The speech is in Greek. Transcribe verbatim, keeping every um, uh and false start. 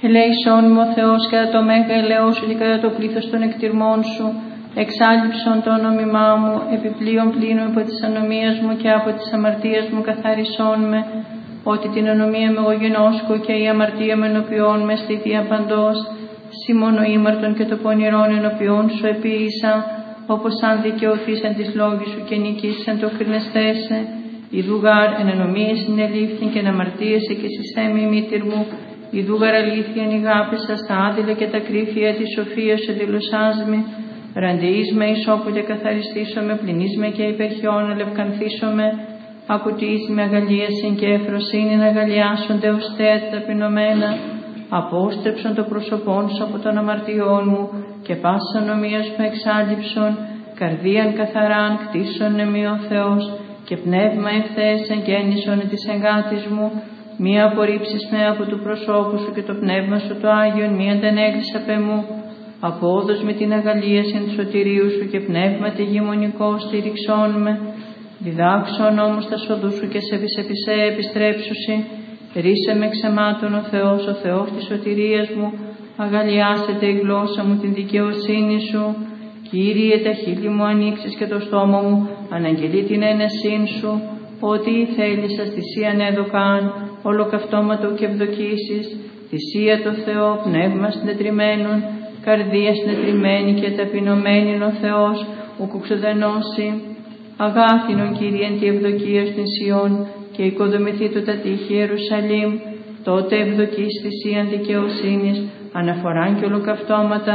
Ελέησόν μου ο Θεός κατά το μέγα ελαιό σου και κατά το πλήθος των εκτιρμών σου, εξάλληψον το όνομά μου, επιπλέον πλήνω από της ανομίας μου και από της αμαρτίας μου καθάρισόν με, ότι την ανομία με εγώ γενόσκω και η αμαρτία με ενωπιών με στη θεία παντός, σήμον ο ήμαρτον και το πονηρόν ενωπιών σου επίησα, όπως αν δικαιωθείς εν της λόγης σου και νικήσεις εν το κρινεστέσαι, ιδούγαρ εν ανομίες συνελήφθην και εν αμαρτίεσαι και συσέμι μήτυρ μου, ιδούγαρ αλήθεια εν ηγάπησα στα άδειλα και τα κρύφια της σοφίας σε δηλωσάς με, ραντεείς με ισόπου και καθαριστήσω με, πληνείς με και υπερχιών ελευκανθήσω με, ακουτείς με αγαλίασιν και εφροσύνην αγαλιάσονται ως θέατα ταπεινωμένα, απόστρεψον το πρόσωπόν σου από των αμαρτιών μου και πάσα νομίας μου εξάλληψον, καρδίαν καθαράν κτίσον εμεί ο Θεός και πνεύμα ευθέες εγγέννησον της εγκάτης μου, μία απορρίψεις με από του προσώπου σου και το πνεύμα σου το Άγιον, μία αντανέγρης απ' εμού, απόδος με την αγαλίαση του σωτηρίου σου και πνεύμα τη γημονικό στηριξών με, διδάξον όμως τα σοδού σου και σε επισέ επιστρέψουσι, ρίσε με ξεμάτων ο Θεός, ο Θεός της σωτηρίας μου, αγαλιάσετε η γλώσσα μου την δικαιοσύνη σου, Κύριε τα χείλη μου ανοίξεις και το στόμα μου, αναγγελεί την ένεσήν σου, ότι θέλησας θυσίαν έδωκαν, ολοκαυτώματο και ευδοκίσεις, θυσία το Θεό, πνεύμα συντετριμένον, καρδία συντετριμένη και ταπεινωμένη ο Θεός, ου κουξοδενώσει. Αγάθινον Κύριε εν τη ευδοκία στην Σιών και οικοδομηθεί το τα τείχη Ιερουσαλήμ, τότε ευδοκείς θυσίαν δικαιοσύνης, αναφοράν και ολοκαυτώματα,